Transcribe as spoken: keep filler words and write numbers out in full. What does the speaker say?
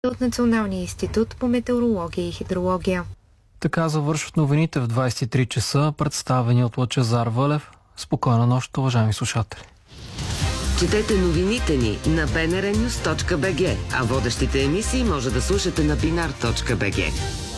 от Националния институт по метеорология и хидрология. Така завършват новините в двадесет и три часа, представени от Лъчезар Вълев. Спокойна нощ, уважаеми слушатели. Четете новините ни на би ен ар нюз точка би джи, а водещите емисии може да слушате на бинар точка би джи.